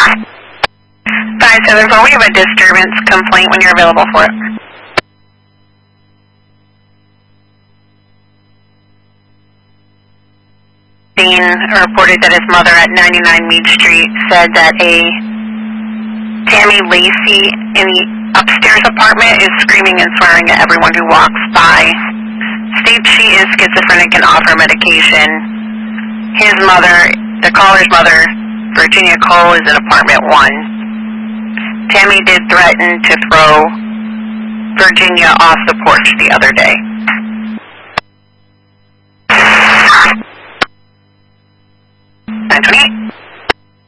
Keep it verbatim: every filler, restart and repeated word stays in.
five seven four, we have a disturbance complaint when you're available for it. Dean reported that his mother at ninety-nine Mead Street said that a Tammy Lacey in the upstairs apartment is screaming and swearing at everyone who walks by. States she is schizophrenic and off her medication. His mother, the caller's mother, Virginia Cole, is in apartment one. Tammy did threaten to throw Virginia off the porch the other day.